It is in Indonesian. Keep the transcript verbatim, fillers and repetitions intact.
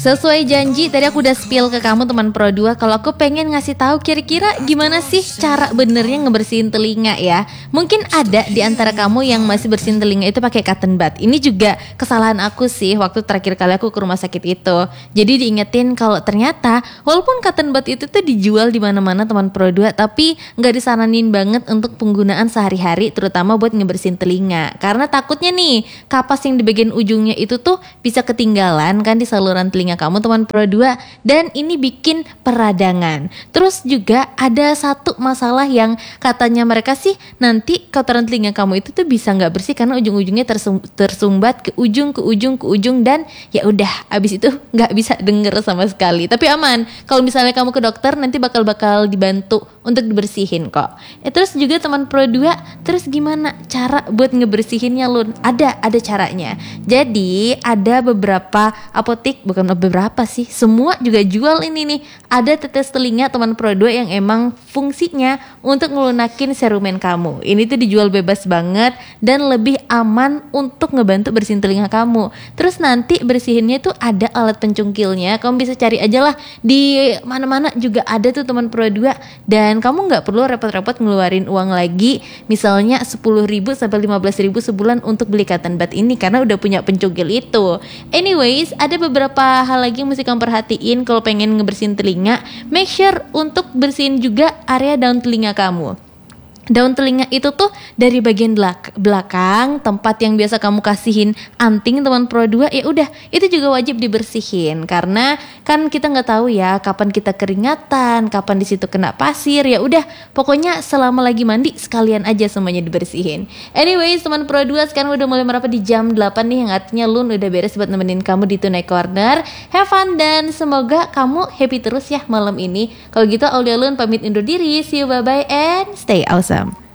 Sesuai janji tadi aku udah spill ke kamu teman Pro dua kalau aku pengen ngasih tahu kira-kira gimana sih cara benernya ngebersihin telinga ya. Mungkin ada di antara kamu yang masih bersihin telinga itu pakai cotton bud. Ini juga kesalahan aku sih waktu terakhir kali aku ke rumah sakit itu. Jadi diingetin kalau ternyata walaupun cotton bud itu tuh dijual di mana-mana teman Pro dua, tapi nggak disaranin banget untuk penggunaan sehari-hari, terutama buat ngebersihin telinga. Karena takutnya nih kapas yang di bagian ujungnya itu tuh bisa ketinggalan kan di saluran telinga kamu teman Pro dua, dan ini bikin peradangan. Terus juga ada satu masalah yang katanya mereka sih nanti kotoran telinga kamu itu tuh bisa nggak bersih karena ujung-ujungnya tersum- tersumbat ke ujung ke ujung ke ujung dan ya udah abis itu nggak bisa denger sama sekali. Tapi aman kalau misalnya kamu ke dokter nanti bakal bakal dibantu untuk dibersihin kok. Eh, terus juga teman Pro dua, terus gimana cara buat ngebersihinnya Lun? Ada ada caranya. Jadi ada beberapa apotik, bukan beberapa sih, semua juga jual ini nih. Ada tetes telinga teman Pro dua yang emang fungsinya untuk ngelunakin serumen kamu. Ini tuh dijual bebas banget dan lebih aman untuk ngebantu bersihin telinga kamu. Terus nanti bersihinnya tuh ada alat pencungkilnya. Kamu bisa cari aja lah di mana-mana juga ada tuh teman Pro dua, dan kamu nggak perlu repot-repot ngeluarin uang lagi. Misalnya sepuluh ribu sampai lima belas ribu sebulan untuk beli cotton bud ini karena udah punya pencungkil itu. Anyways, ada beberapa hal lagi yang mesti kamu perhatiin kalau pengen ngebersihin telinga. Make sure untuk bersihin juga area daun telinga kamu. Daun telinga itu tuh dari bagian belak- belakang tempat yang biasa kamu kasihin anting teman Pro dua, ya udah itu juga wajib dibersihin karena kan kita nggak tahu ya kapan kita keringatan, kapan di situ kena pasir. Ya udah pokoknya selama lagi mandi sekalian aja semuanya dibersihin. Anyways teman Pro dua, sekarang udah mulai merapat di jam delapan nih, yang artinya Lun udah beres buat nemenin kamu di Tunai Corner. Have fun dan semoga kamu happy terus ya malam ini. Kalau gitu Aulia Lun pamit undur diri. See you, bye bye and stay awesome.